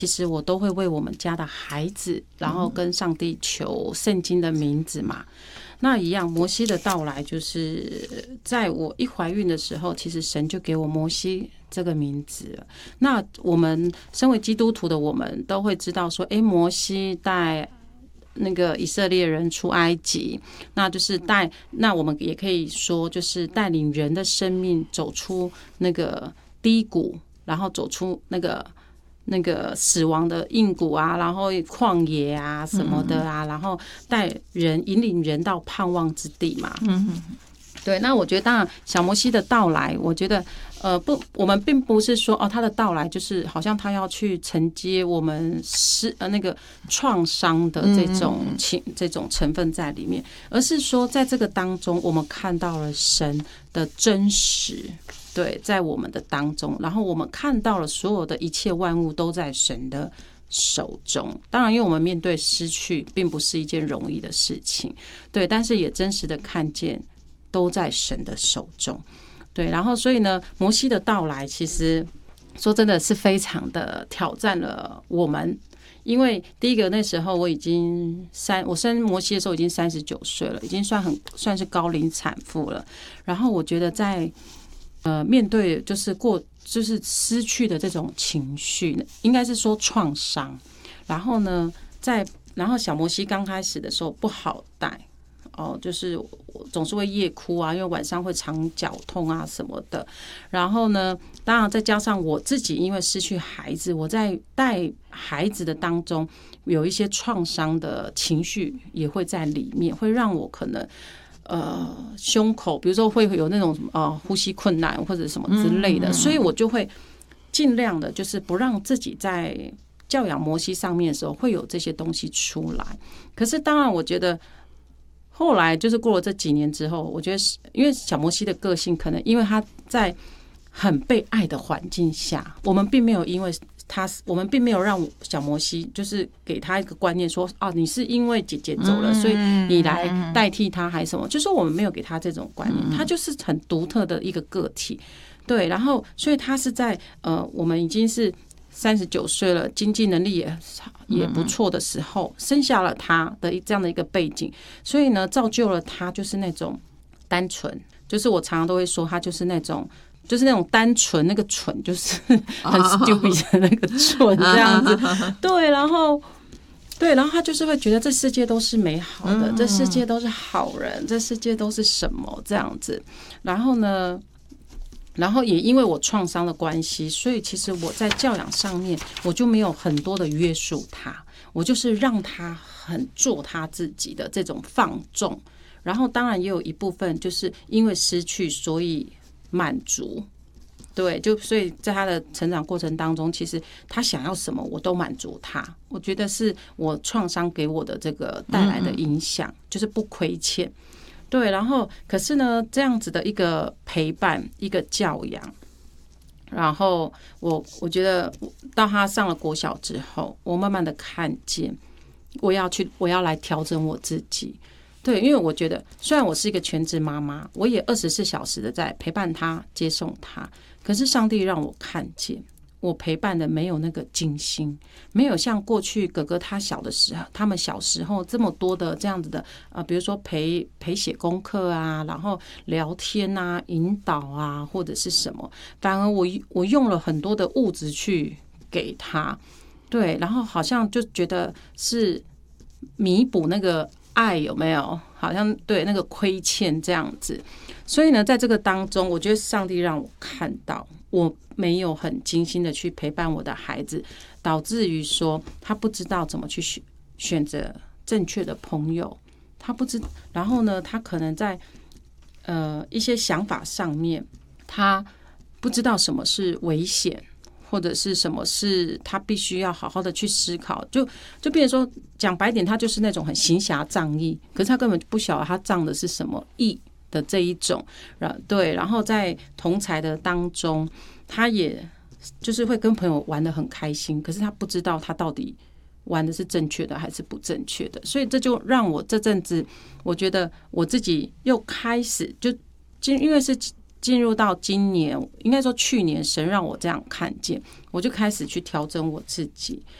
其实我都会为我们家的孩子，然后跟上帝求圣经的名字嘛。那一样，摩西的到来就是在我一怀孕的时候，其实神就给我摩西这个名字了。那我们身为基督徒的我们都会知道说，摩西带那个以色列人出埃及，那就是那我们也可以说就是带领人的生命走出那个低谷，然后走出那个死亡的硬谷啊，然后旷野啊什么的啊，然后引领人到盼望之地嘛。对，那我觉得当然小摩西的到来，我觉得我们并不是说他的到来就是好像他要去承接我们那个创伤的这种成分在里面，而是说在这个当中我们看到了神的真实。对，在我们的当中，然后我们看到了所有的一切万物都在神的手中。当然，因为我们面对失去，并不是一件容易的事情，对，但是也真实的看见都在神的手中。对，然后所以呢，摩西的到来，其实说真的是非常的挑战了我们。因为第一个那时候我生摩西的时候已经39岁了，已经算是高龄产妇了。然后我觉得在面对就是失去的这种情绪，应该是说创伤。然后呢，然后小摩西刚开始的时候不好带就是总是会夜哭啊，因为晚上会常脚痛啊什么的。然后呢，当然再加上我自己因为失去孩子，我在带孩子的当中有一些创伤的情绪也会在里面，会让我可能胸口比如说会有那种呼吸困难或者什么之类的，所以我就会尽量的就是不让自己在教养摩西上面的时候会有这些东西出来。可是当然我觉得后来就是过了这几年之后，我觉得因为小摩西的个性可能因为他在很被爱的环境下，我们并没有让小摩西就是给他一个观念说你是因为姐姐走了，所以你来代替他还是什么，就是我们没有给他这种观念，他就是很独特的一个个体。对，然后所以他是在我们已经是39岁了，经济能力也不错的时候，生下了他的这样的一个背景，所以呢，造就了他就是那种单纯，就是我常常都会说他就是那种单纯，那个蠢就是很 stupid 的那个蠢这样子。对，然后他就是会觉得这世界都是美好的，这世界都是好人，这世界都是什么这样子。然后也因为我创伤的关系，所以其实我在教养上面我就没有很多的约束他，我就是让他很做他自己的这种放纵。然后当然也有一部分就是因为失去所以满足。对，所以在他的成长过程当中，其实他想要什么我都满足他。我觉得是我创伤给我的这个带来的影响，就是不亏欠。对，然后可是呢，这样子的一个陪伴，一个教养，然后我觉得到他上了国小之后，我慢慢的看见，我要来调整我自己。对，因为我觉得虽然我是一个全职妈妈，我也24小时的在陪伴他、接送他，可是上帝让我看见，我陪伴的没有那个精心，没有像过去哥哥他们小时候这么多的这样子的比如说陪写功课啊，然后聊天啊、引导啊，或者是什么，反而我用了很多的物质去给他。对，然后好像就觉得是弥补那个爱，有没有？好像对那个亏欠这样子。所以呢，在这个当中，我觉得上帝让我看到，我没有很精心的去陪伴我的孩子，导致于说他不知道怎么去选择正确的朋友，他不知，然后呢，他可能在一些想法上面，他不知道什么是危险，或者是什么是他必须要好好的去思考，就变成说讲白点，他就是那种很行侠仗义，可是他根本不晓得他仗的是什么义的这一种。对，然后在同侪的当中，他也就是会跟朋友玩得很开心，可是他不知道他到底玩的是正确的还是不正确的。所以这就让我这阵子，我觉得我自己又开始因为是进入到今年，应该说去年，神让我这样看见，我就开始去调整我自己。